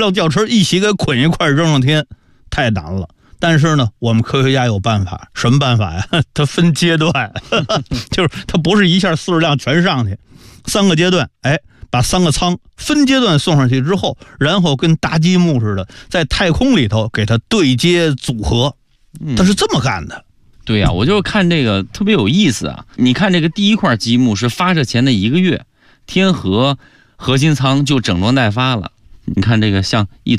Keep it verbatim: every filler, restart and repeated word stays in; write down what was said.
辆轿车一起给捆一块扔上天，太难了。但是呢，我们科学家有办法，什么办法呀？它分阶段，就是它不是一下四十辆全上去，三个阶段，哎，把三个舱分阶段送上去之后，然后跟搭积木似的，在太空里头给它对接组合，它是这么干的。 嗯、对呀、啊，我就看这个特别有意思啊！你看这个第一块积木是发射前的一个月，天河核心舱就整装待发了。你看这个像一